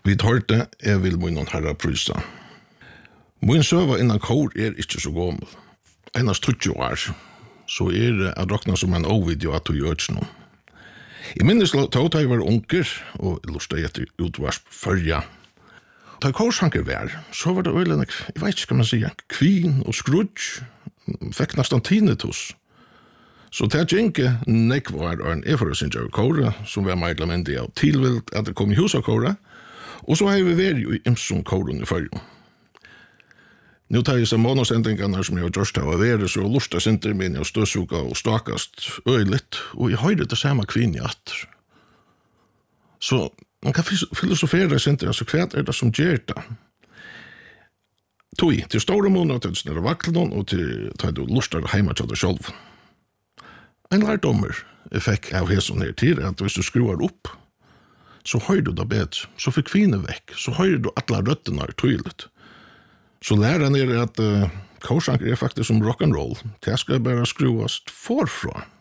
Vi hørte, jeg vil min herra prysa. Min søva innan kor ikke så gammel. Einast 20 år, så det at råkna som en ovideo at du gjør ikke noe. I minnes tog jeg var unger, og lustet etter utvarsp førja. Da korsanker var, så var det øyelig, jeg vet ikke hva man sier, kvin og skrudj, fikk nesten tinnitus. Så det gjenke nekvar en eforøsninger av kåre, som var medlem av tilvilt at det kom i hus av kåre, og så har vi vært jo i imsom kåren i førjo. Nå tar jeg seg månadsendringene som jeg har gjort av å være, så lustet sinter min og støsuka og stakast øyligt, og jeg høyde det samme kvinn i atter. Så man kan filosofere sinter, altså hva det som gjør det? Tog til store måneder, til snarere vaklen, og til du lustet hjemme til deg selv. En lærdommer jeg fikk av hæsen her til, at hvis du skruer opp, så høyde du det bedre, så fikk kvinne vekk, så høyde du alle røttene tydelig. Så lærer at korsanker faktisk som rock'n'roll, det skal bare skruas forfra.